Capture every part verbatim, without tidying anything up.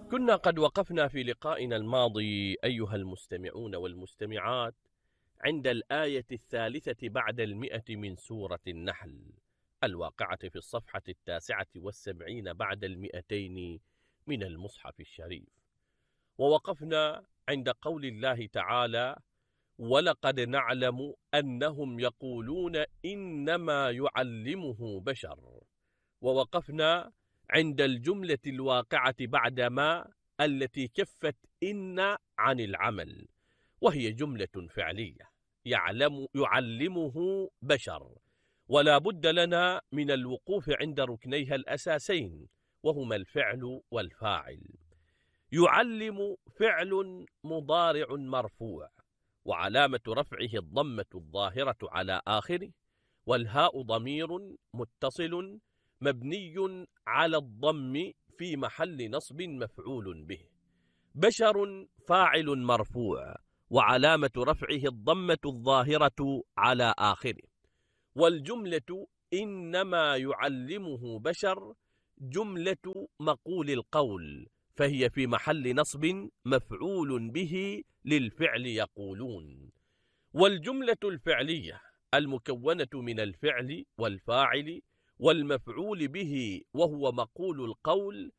كنا قد وقفنا في لقائنا الماضي أيها المستمعون والمستمعات عند الآية الثالثة بعد المئة من سورة النحل الواقعة في الصفحة التاسعة والسبعين بعد المئتين من المصحف الشريف، ووقفنا عند قول الله تعالى: ولقد نعلم أنهم يقولون إنما يعلمه بشر. ووقفنا عند الجملة الواقعة بعد ما التي كفت إن عن العمل، وهي جملة فعلية يعلم يعلمه بشر، ولا بد لنا من الوقوف عند ركنيها الأساسين وهما الفعل والفاعل. يعلم فعل مضارع مرفوع وعلامة رفعه الضمة الظاهرة على آخره، والهاء ضمير متصل مبني على الضم في محل نصب مفعول به. بشر فاعل مرفوع وعلامة رفعه الضمة الظاهرة على آخره. والجملة إنما يعلمه بشر جملة مقول القول، فهي في محل نصب مفعول به للفعل يقولون. والجملة الفعلية المكونة من الفعل والفاعل والمفعول به وهو مقول القول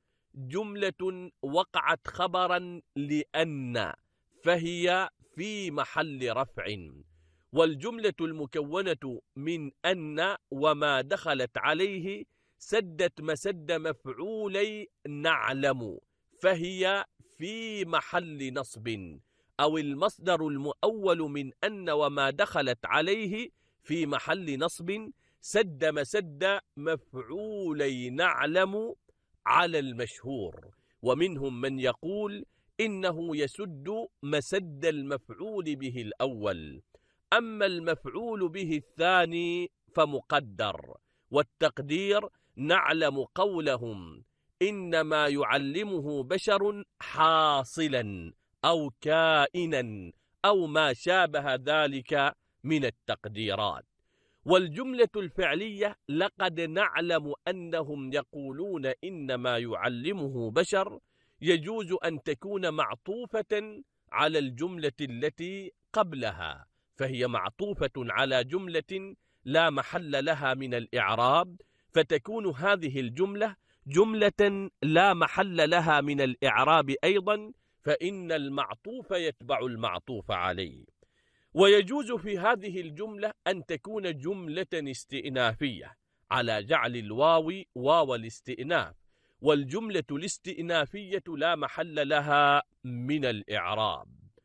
جملة وقعت خبرا لأن، فهي في محل رفع. والجملة المكونة من أن وما دخلت عليه سدت مسد مفعولي نعلم، فهي في محل نصب، أو المصدر المؤول من أن وما دخلت عليه في محل نصب سد مسد مفعولي نعلم على المشهور. ومنهم من يقول إنه يسد مسد المفعول به الأول، أما المفعول به الثاني فمقدر، والتقدير نعلم قولهم إنما يعلمه بشر حاصلا أو كائنا أو ما شابه ذلك من التقديرات. والجملة الفعلية لقد نعلم أنهم يقولون إنما يعلمه بشر يجوز أن تكون معطوفة على الجملة التي قبلها، فهي معطوفة على جملة لا محل لها من الإعراب، فتكون هذه الجملة جملة لا محل لها من الإعراب أيضا، فإن المعطوف يتبع المعطوف عليه. ويجوز في هذه الجملة أن تكون جملة استئنافية على جعل الواو واو الاستئناف، والجملة الاستئنافية لا محل لها من الإعراب.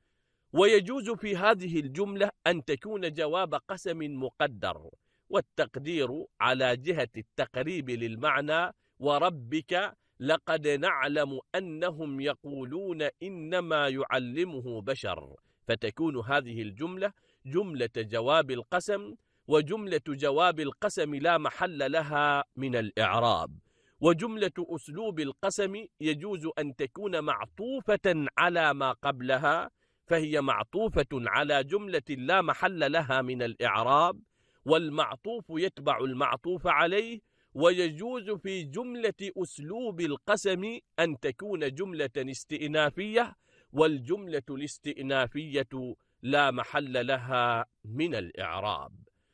ويجوز في هذه الجملة أن تكون جواب قسم مقدر، والتقدير على جهة التقريب للمعنى: وربك لقد نعلم أنهم يقولون إنما يعلمه بشر، فتكون هذه الجملة جملة جواب القسم، وجملة جواب القسم لا محل لها من الإعراب. وجملة أسلوب القسم يجوز أن تكون معطوفة على ما قبلها، فهي معطوفة على جملة لا محل لها من الإعراب، والمعطوف يتبع المعطوف عليه. ويجوز في جملة أسلوب القسم أن تكون جملة استئنافية، والجملة الاستئنافية لا محل لها من الإعراب.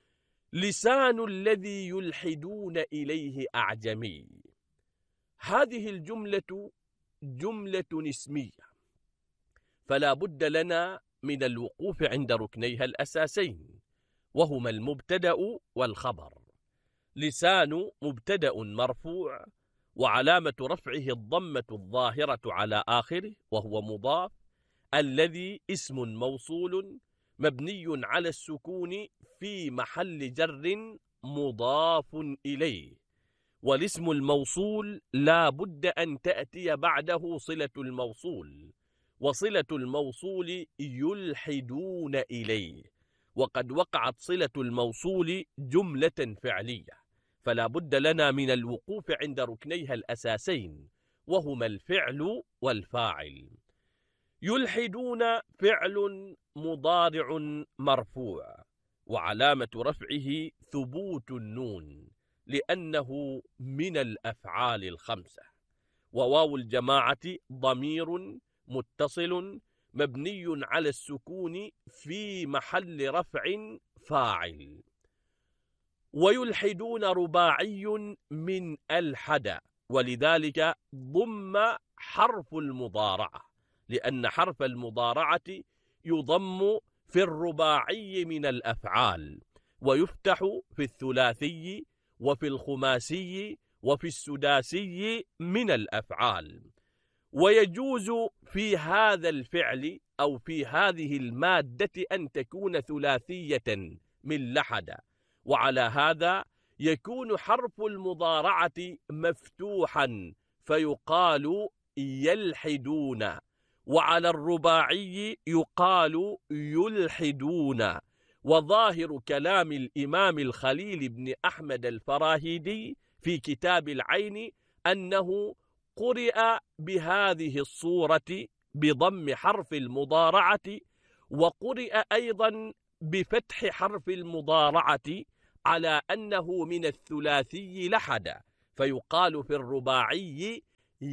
لسان الذي يلحدون إليه أعجمي. هذه الجملة جملة اسمية، فلا بد لنا من الوقوف عند ركنيها الأساسين وهما المبتدأ والخبر. لسان مبتدأ مرفوع وعلامة رفعه الضمة الظاهرة على آخره وهو مضاف. الذي اسم موصول مبني على السكون في محل جر مضاف إليه. والاسم الموصول لا بد أن تأتي بعده صلة الموصول، وصلة الموصول يلحدون إليه، وقد وقعت صلة الموصول جملة فعلية، فلا بد لنا من الوقوف عند ركنيها الأساسين وهما الفعل والفاعل. يلحدون فعل مضارع مرفوع وعلامة رفعه ثبوت النون لأنه من الأفعال الخمسة. وواو الجماعة ضمير متصل مبني على السكون في محل رفع فاعل. ويلحدون رباعي من ألحد، ولذلك ضم حرف المضارعة، لأن حرف المضارعة يضم في الرباعي من الأفعال، ويفتح في الثلاثي وفي الخماسي وفي السداسي من الأفعال. ويجوز في هذا الفعل أو في هذه المادة أن تكون ثلاثية من لحد، وعلى هذا يكون حرف المضارعة مفتوحا فيقال يلحدون، وعلى الرباعي يقال يلحدون. وظاهر كلام الإمام الخليل بن أحمد الفراهيدي في كتاب العين أنه قرئ بهذه الصورة بضم حرف المضارعة، وقرئ أيضا بفتح حرف المضارعة على أنه من الثلاثي لحد، فيقال في الرباعي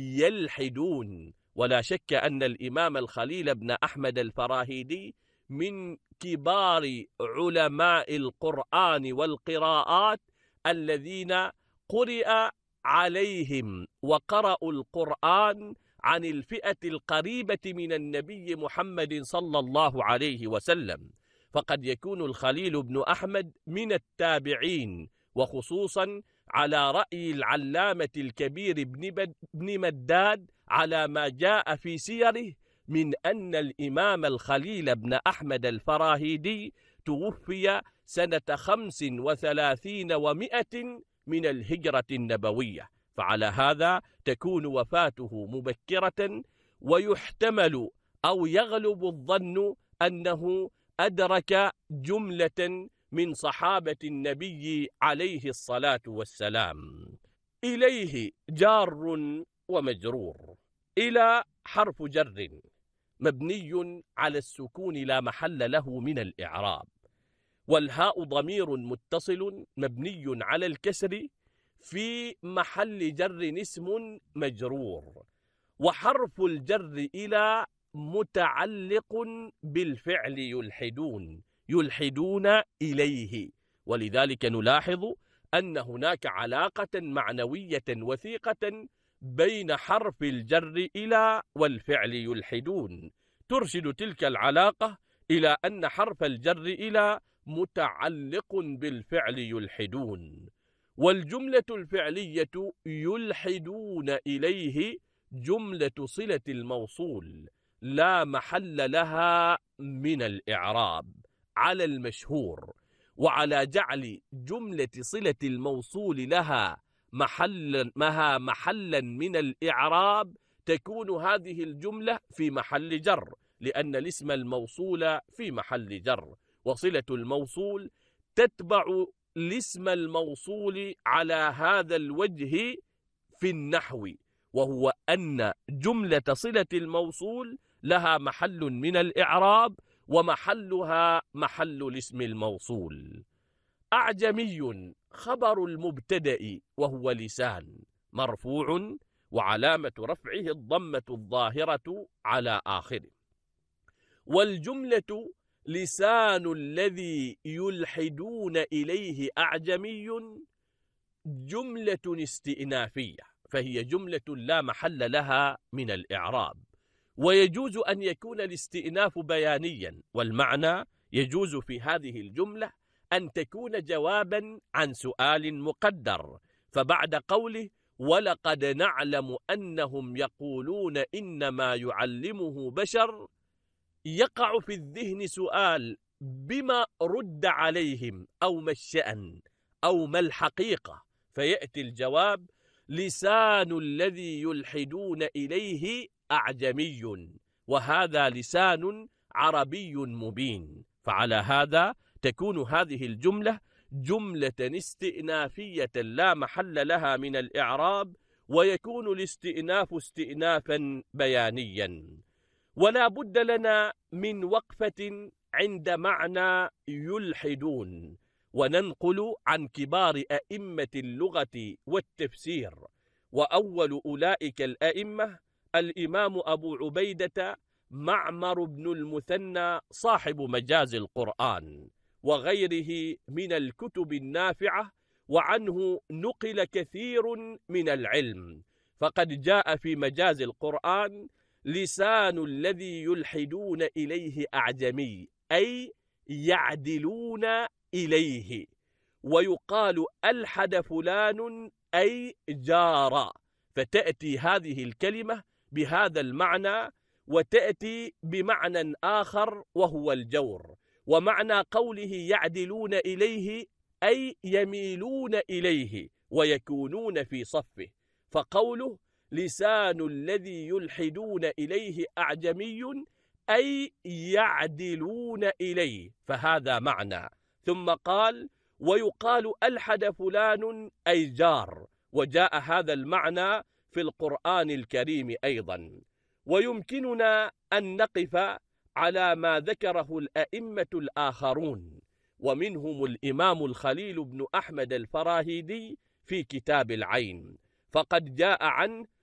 يلحدون. ولا شك أن الإمام الخليل بن أحمد الفراهيدي من كبار علماء القرآن والقراءات الذين قرئ عليهم وقرأوا القرآن عن الفئة القريبة من النبي محمد صلى الله عليه وسلم. فقد يكون الخليل بن أحمد من التابعين، وخصوصا على رأي العلامة الكبير ابن مداد على ما جاء في سيره من أن الإمام الخليل بن أحمد الفراهيدي توفي سنة خمس وثلاثين ومائة من الهجرة النبوية، فعلى هذا تكون وفاته مبكرة، ويحتمل أو يغلب الظن أنه أدرك جملة من صحابة النبي عليه الصلاة والسلام. إليه جار ومجرور. إلى حرف جر مبني على السكون لا محل له من الإعراب، والهاء ضمير متصل مبني على الكسر في محل جر اسم مجرور. وحرف الجر إلى متعلق بالفعل يلحدون، يلحدون إليه، ولذلك نلاحظ أن هناك علاقة معنوية وثيقة بين حرف الجر إلى والفعل يلحدون، ترشد تلك العلاقة إلى أن حرف الجر إلى متعلق بالفعل يلحدون. والجملة الفعلية يلحدون إليه جملة صلة الموصول لا محل لها من الإعراب على المشهور. وعلى جعل جملة صلة الموصول لها محلا مها محلا من الإعراب تكون هذه الجملة في محل جر، لأن الاسم الموصول في محل جر، وصلة الموصول تتبع الاسم الموصول على هذا الوجه في النحو، وهو أن جملة صلة الموصول لها محل من الإعراب ومحلها محل الاسم الموصول. أعجمي خبر المبتدأ وهو لسان مرفوع وعلامة رفعه الضمة الظاهرة على آخره. والجملة لسان الذي يلحدون إليه أعجمي جملة استئنافية، فهي جملة لا محل لها من الإعراب. ويجوز أن يكون الاستئناف بيانيا، والمعنى يجوز في هذه الجملة أن تكون جوابا عن سؤال مقدر، فبعد قوله ولقد نعلم أنهم يقولون إنما يعلمه بشر يقع في الذهن سؤال بما رد عليهم أو ما الشأن أو ما الحقيقة، فيأتي الجواب لسان الذي يلحدون إليه أعجمي، وهذا لسان عربي مبين. فعلى هذا تكون هذه الجملة جملة استئنافية لا محل لها من الإعراب، ويكون الاستئناف استئنافا بيانيا. ولا بد لنا من وقفة عند معنى يلحدون، وننقل عن كبار أئمة اللغة والتفسير، وأول أولئك الأئمة الإمام أبو عبيدة معمر بن المثنى صاحب مجاز القرآن وغيره من الكتب النافعة، وعنه نقل كثير من العلم. فقد جاء في مجاز القرآن: لسان الذي يلحدون إليه أعجمي، أي يعدلون إليه. ويقال ألحد فلان أي جار، فتأتي هذه الكلمة بهذا المعنى، وتأتي بمعنى آخر وهو الجور. ومعنى قوله يعدلون إليه أي يميلون إليه ويكونون في صفه. فقوله لسان الذي يلحدون إليه أعجمي أي يعدلون إليه، فهذا معنى. ثم قال ويقال ألحد فلان أي جار، وجاء هذا المعنى في القرآن الكريم أيضا. ويمكننا أن نقف على ما ذكره الأئمة الآخرون، ومنهم الإمام الخليل بن أحمد الفراهيدي في كتاب العين، فقد جاء عنه